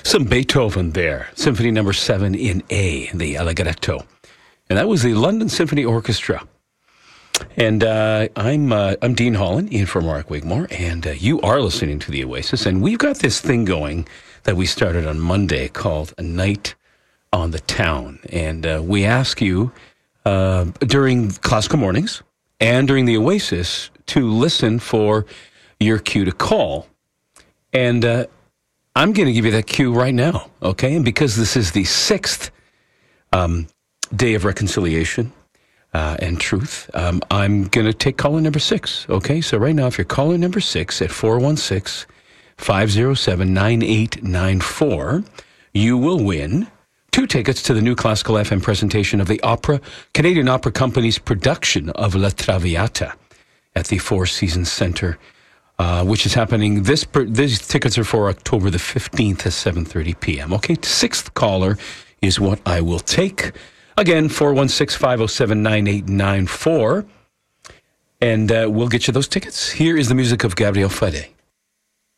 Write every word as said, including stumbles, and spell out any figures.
Some Beethoven there. Symphony number seven in A, the Allegretto. And that was the London Symphony Orchestra. And uh, I'm uh, I'm Dean Holland, in for Mark Wigmore, and uh, you are listening to The Oasis. And we've got this thing going that we started on Monday called A Night on the Town. And uh, we ask you uh, during classical mornings and during The Oasis to listen for your cue to call. And uh, I'm going to give you that cue right now, okay? And because this is the sixth um, day of reconciliation uh, and truth, um, I'm going to take caller number six, okay? So right now, if you're caller number six at four one six, five oh seven, nine eight nine four, you will win two tickets to the new Classical F M presentation of the Opera, Canadian Opera Company's production of La Traviata at the Four Seasons Centre, uh, which is happening. This per, these tickets are for October the fifteenth at seven thirty p.m. Okay, sixth caller is what I will take. Again, four one six, five oh seven, nine eight nine four, and uh, we'll get you those tickets. Here is the music of Gabriel Fauré.